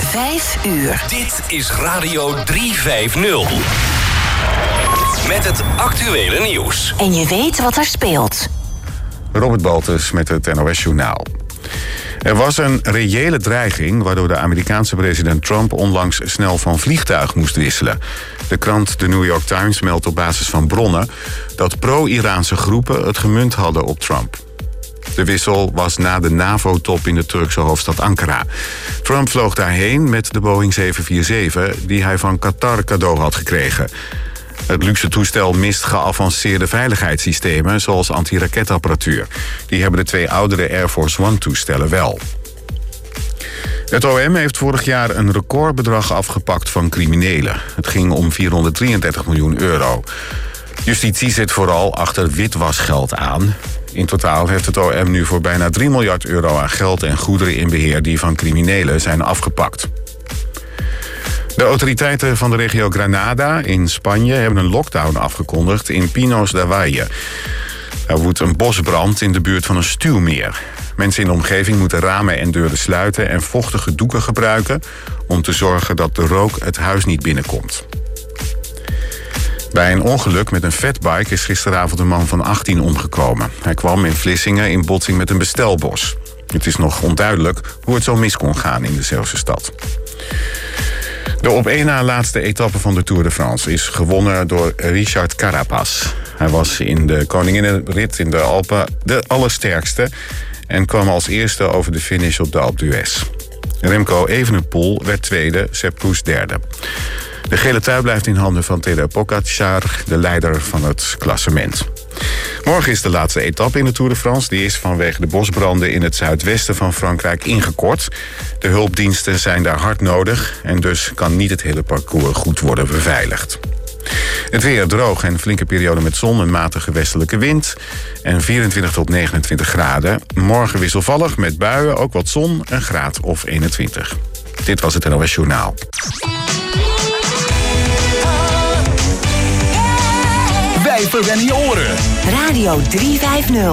5 uur. Dit is Radio 350. Met het actuele nieuws. En je weet wat er speelt. Robert Baltus met het NOS-journaal. Er was een reële dreiging waardoor de Amerikaanse president Trump onlangs snel van vliegtuig moest wisselen. De krant The New York Times meldt op basis van bronnen dat pro-Iraanse groepen het gemunt hadden op Trump. De wissel was na de NAVO-top in de Turkse hoofdstad Ankara. Trump vloog daarheen met de Boeing 747 die hij van Qatar cadeau had gekregen. Het luxe toestel mist geavanceerde veiligheidssystemen zoals antiraketapparatuur. Die hebben de 2 oudere Air Force One-toestellen wel. Het OM heeft vorig jaar een recordbedrag afgepakt van criminelen. Het ging om 433 miljoen euro. Justitie zit vooral achter witwasgeld aan. In totaal heeft het OM nu voor bijna 3 miljard euro aan geld en goederen in beheer die van criminelen zijn afgepakt. De autoriteiten van de regio Granada in Spanje hebben een lockdown afgekondigd in Pinos de Valle. Er woedt een bosbrand in de buurt van een stuwmeer. Mensen in de omgeving moeten ramen en deuren sluiten en vochtige doeken gebruiken om te zorgen dat de rook het huis niet binnenkomt. Bij een ongeluk met een fatbike is gisteravond een man van 18 omgekomen. Hij kwam in Vlissingen in botsing met een bestelbos. Het is nog onduidelijk hoe het zo mis kon gaan in de Zeeuwse stad. De op één na laatste etappe van de Tour de France is gewonnen door Richard Carapaz. Hij was in de koninginnenrit in de Alpen de allersterkste en kwam als eerste over de finish op de Alpe d'Huez. Remco Evenepoel werd tweede, Sepp Kuss derde. De gele trui blijft in handen van Tadej Pogačar, de leider van het klassement. Morgen is de laatste etappe in de Tour de France. Die is vanwege de bosbranden in het zuidwesten van Frankrijk ingekort. De hulpdiensten zijn daar hard nodig en dus kan niet het hele parcours goed worden beveiligd. Het weer droog en flinke periode met zon, een matige westelijke wind en 24 tot 29 graden. Morgen wisselvallig met buien, ook wat zon, een graad of 21. Dit was het NOS Journaal. Wij verwennen je oren. Radio 350.